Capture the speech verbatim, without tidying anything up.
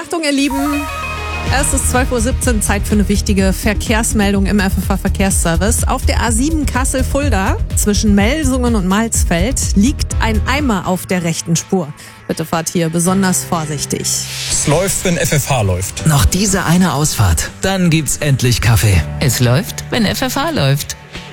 Achtung, ihr Lieben, es ist zwölf Uhr siebzehn, Zeit für eine wichtige Verkehrsmeldung im F F H-Verkehrsservice. Auf der A sieben Kassel-Fulda zwischen Melsungen und Malsfeld liegt ein Eimer auf der rechten Spur. Bitte fahrt hier besonders vorsichtig. Es läuft, wenn F F H läuft. Noch diese eine Ausfahrt, dann gibt's endlich Kaffee. Es läuft, wenn F F H läuft.